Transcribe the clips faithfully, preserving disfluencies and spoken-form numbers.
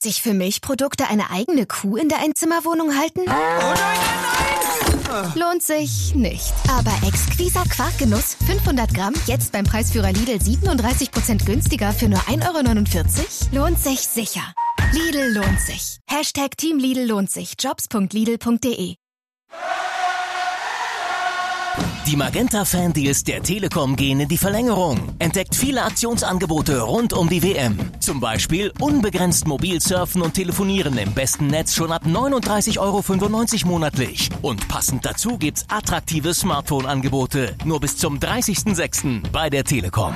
sich für Milchprodukte eine eigene Kuh in der Einzimmerwohnung halten? Oh nein, nein, nein! Lohnt sich nicht. Aber Exquisa Quarkgenuss fünfhundert Gramm, jetzt beim Preisführer Lidl siebenunddreißig Prozent günstiger für nur ein Euro neunundvierzig? Lohnt sich sicher. Lidl lohnt sich. Hashtag Team Lidl lohnt sich. Jobs punkt lidl punkt de. Die Magenta-Fan-Deals der Telekom gehen in die Verlängerung. Entdeckt viele Aktionsangebote rund um die W M. Zum Beispiel unbegrenzt mobil surfen und telefonieren im besten Netz schon ab neununddreißig Euro fünfundneunzig monatlich. Und passend dazu gibt's attraktive Smartphone-Angebote. Nur bis zum dreißigsten sechsten bei der Telekom.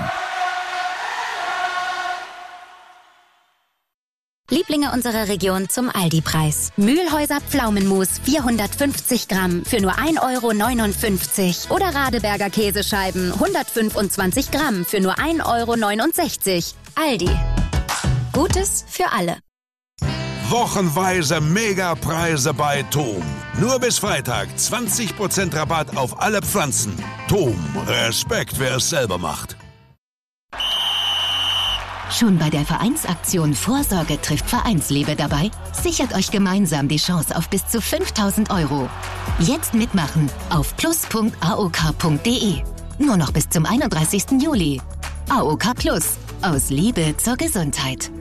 Lieblinge unserer Region zum Aldi-Preis. Mühlhäuser Pflaumenmus vierhundertfünfzig Gramm für nur ein Euro neunundfünfzig. Oder Radeberger Käsescheiben hundertfünfundzwanzig Gramm für nur ein Euro neunundsechzig. Aldi. Gutes für alle. Wochenweise Megapreise bei Thom. Nur bis Freitag zwanzig Prozent Rabatt auf alle Pflanzen. Thom, Respekt, wer es selber macht. Schon bei der Vereinsaktion Vorsorge trifft Vereinsliebe dabei? Sichert euch gemeinsam die Chance auf bis zu fünftausend Euro. Jetzt mitmachen auf plus punkt a o k punkt de. Nur noch bis zum einunddreißigsten Juli. A O K Plus. Aus Liebe zur Gesundheit.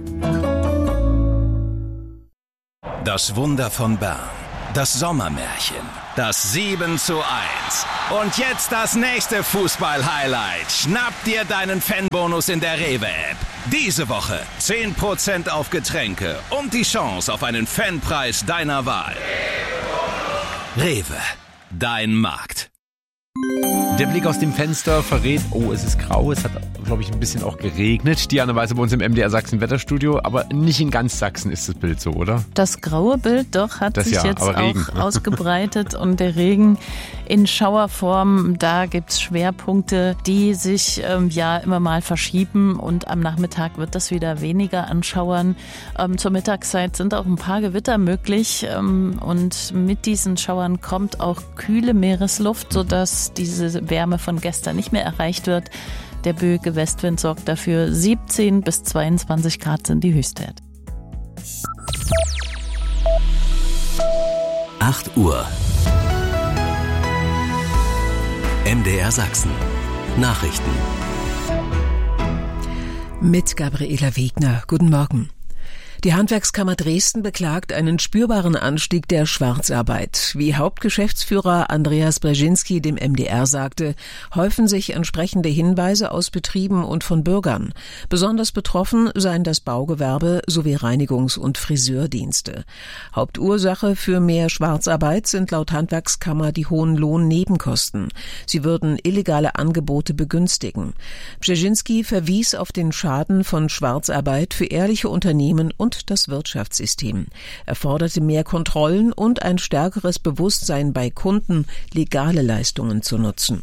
Das Wunder von Bern. Das Sommermärchen. Das sieben zu eins. Und jetzt das nächste Fußball-Highlight. Schnapp dir deinen Fanbonus in der Rewe-App. Diese Woche zehn Prozent auf Getränke und die Chance auf einen Fanpreis deiner Wahl. Rewe, dein Markt. Der Blick aus dem Fenster verrät, oh, es ist grau, es hat, glaube ich, ein bisschen auch geregnet. Diana Weiße bei uns im M D R Sachsen Wetterstudio, aber nicht in ganz Sachsen ist das Bild so, oder? Das graue Bild doch hat das sich ja, jetzt auch Regen. ausgebreitet und der Regen in Schauerform, da gibt's Schwerpunkte, die sich ähm, ja immer mal verschieben und am Nachmittag wird das wieder weniger an Schauern. Ähm, zur Mittagszeit sind auch ein paar Gewitter möglich ähm, und mit diesen Schauern kommt auch kühle Meeresluft, sodass diese Wärme von gestern nicht mehr erreicht wird. Der böige Westwind sorgt dafür, siebzehn bis zweiundzwanzig Grad sind die Höchstwerte. acht Uhr. M D R Sachsen. Nachrichten. Mit Gabriela Wegner. Guten Morgen. Die Handwerkskammer Dresden beklagt einen spürbaren Anstieg der Schwarzarbeit. Wie Hauptgeschäftsführer Andreas Brzezinski dem M D R sagte, häufen sich entsprechende Hinweise aus Betrieben und von Bürgern. Besonders betroffen seien das Baugewerbe sowie Reinigungs- und Friseurdienste. Hauptursache für mehr Schwarzarbeit sind laut Handwerkskammer die hohen Lohnnebenkosten. Sie würden illegale Angebote begünstigen. Brzezinski verwies auf den Schaden von Schwarzarbeit für ehrliche Unternehmen und und das Wirtschaftssystem. Er forderte mehr Kontrollen und ein stärkeres Bewusstsein bei Kunden, legale Leistungen zu nutzen.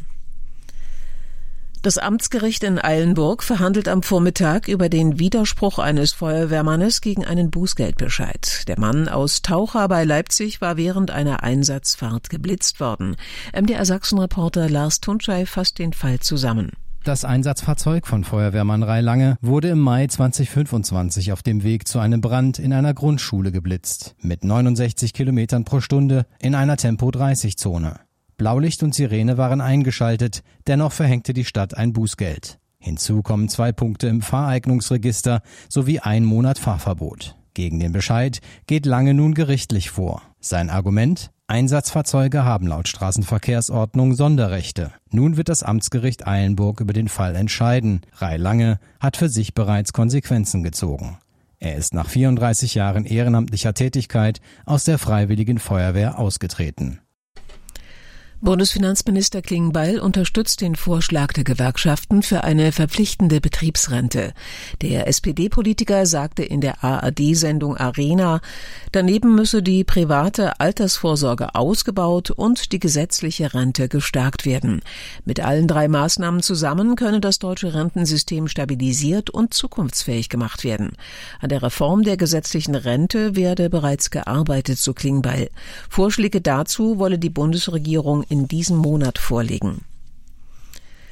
Das Amtsgericht in Eilenburg verhandelt am Vormittag über den Widerspruch eines Feuerwehrmannes gegen einen Bußgeldbescheid. Der Mann aus Taucha bei Leipzig war während einer Einsatzfahrt geblitzt worden. M D R Sachsen-Reporter Lars Tunschei fasst den Fall zusammen. Das Einsatzfahrzeug von Feuerwehrmann Reilange wurde im Mai zweitausendfünfundzwanzig auf dem Weg zu einem Brand in einer Grundschule geblitzt. Mit neunundsechzig Kilometern pro Stunde in einer Tempo dreißig Zone. Blaulicht und Sirene waren eingeschaltet, dennoch verhängte die Stadt ein Bußgeld. Hinzu kommen zwei Punkte im Fahreignungsregister sowie ein Monat Fahrverbot. Gegen den Bescheid geht Lange nun gerichtlich vor. Sein Argument? Einsatzfahrzeuge haben laut Straßenverkehrsordnung Sonderrechte. Nun wird das Amtsgericht Eilenburg über den Fall entscheiden. Reilange hat für sich bereits Konsequenzen gezogen. Er ist nach vierunddreißig Jahren ehrenamtlicher Tätigkeit aus der Freiwilligen Feuerwehr ausgetreten. Bundesfinanzminister Klingbeil unterstützt den Vorschlag der Gewerkschaften für eine verpflichtende Betriebsrente. Der S P D-Politiker sagte in der A R D-Sendung Arena, daneben müsse die private Altersvorsorge ausgebaut und die gesetzliche Rente gestärkt werden. Mit allen drei Maßnahmen zusammen könne das deutsche Rentensystem stabilisiert und zukunftsfähig gemacht werden. An der Reform der gesetzlichen Rente werde bereits gearbeitet, so Klingbeil. Vorschläge dazu wolle die Bundesregierung in diesem Monat vorlegen.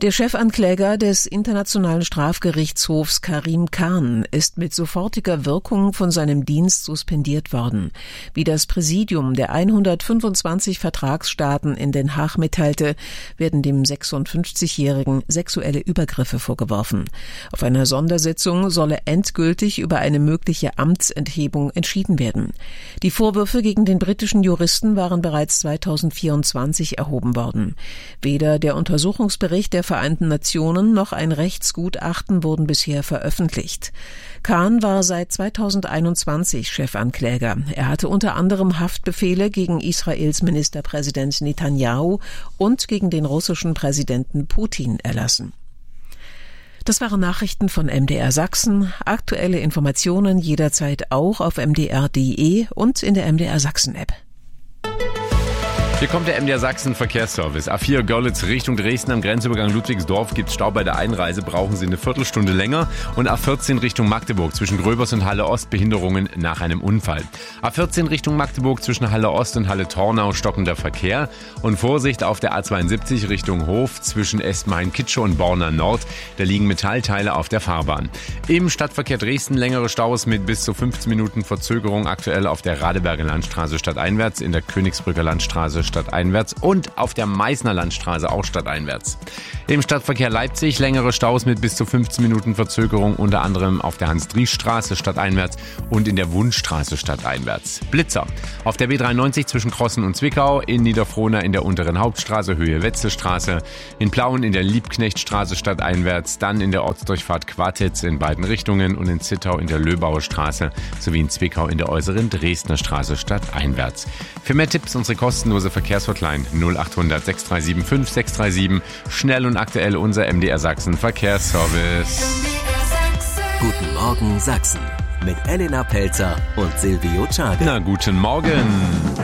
Der Chefankläger des Internationalen Strafgerichtshofs Karim Khan ist mit sofortiger Wirkung von seinem Dienst suspendiert worden. Wie das Präsidium der hundertfünfundzwanzig Vertragsstaaten in Den Haag mitteilte, werden dem sechsundfünfzigjährigen sexuelle Übergriffe vorgeworfen. Auf einer Sondersitzung solle endgültig über eine mögliche Amtsenthebung entschieden werden. Die Vorwürfe gegen den britischen Juristen waren bereits zweitausendvierundzwanzig erhoben worden. Weder der Untersuchungsbericht der Vereinten Nationen noch ein Rechtsgutachten wurden bisher veröffentlicht. Khan war seit zweitausendeinundzwanzig Chefankläger. Er hatte unter anderem Haftbefehle gegen Israels Ministerpräsident Netanyahu und gegen den russischen Präsidenten Putin erlassen. Das waren Nachrichten von M D R Sachsen. Aktuelle Informationen jederzeit auch auf m d r punkt d e und in der M D R Sachsen App. Hier kommt der M D R Sachsen Verkehrsservice. A vier Görlitz Richtung Dresden am Grenzübergang Ludwigsdorf gibt's Stau bei der Einreise, brauchen Sie eine Viertelstunde länger. Und A vierzehn Richtung Magdeburg zwischen Gröbers und Halle Ost Behinderungen nach einem Unfall. A vierzehn Richtung Magdeburg zwischen Halle Ost und Halle Tornau stockender Verkehr. Und Vorsicht auf der A zweiundsiebzig Richtung Hof zwischen Esmain-Kitschow und Borna Nord. Da liegen Metallteile auf der Fahrbahn. Im Stadtverkehr Dresden längere Staus mit bis zu fünfzehn Minuten Verzögerung aktuell auf der Radeberger Landstraße stadteinwärts, in der Königsbrücker Landstraße stadteinwärts und auf der Meißner Landstraße auch stadteinwärts. Im Stadtverkehr Leipzig längere Staus mit bis zu fünfzehn Minuten Verzögerung, unter anderem auf der Hans-Driesch-Straße stadteinwärts und in der Wundstraße stadteinwärts. Blitzer auf der B dreiundneunzig zwischen Crossen und Zwickau, in Niederfrohna in der unteren Hauptstraße Höhe Wetzelstraße, in Plauen in der Liebknechtstraße stadteinwärts, dann in der Ortsdurchfahrt Quartitz in beiden Richtungen und in Zittau in der Löbauer Straße sowie in Zwickau in der äußeren Dresdner Straße stadteinwärts. Für mehr Tipps unsere kostenlose Verkehrshotline null achthundert sechs drei sieben fünf sechs drei sieben. Schnell und aktuell unser M D R Sachsen Verkehrsservice. Guten Morgen Sachsen mit Elena Pelzer und Silvio Czarek. Na, guten Morgen.